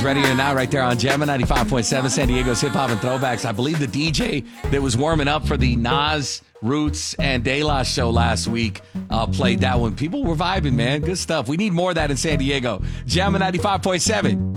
Ready or not, right there on Jammin' 95.7, San Diego's Hip Hop and Throwbacks. I believe the DJ that was warming up for the Nas, Roots, and De La show last week played that one. People were vibing, man. Good stuff. We need more of that in San Diego. Jammin' 95.7.